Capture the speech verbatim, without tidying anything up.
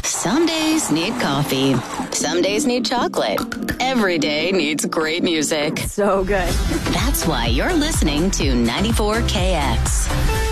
Some days need coffee. Some days need chocolate. Every day needs great music. So good. That's why you're listening to ninety-four K X.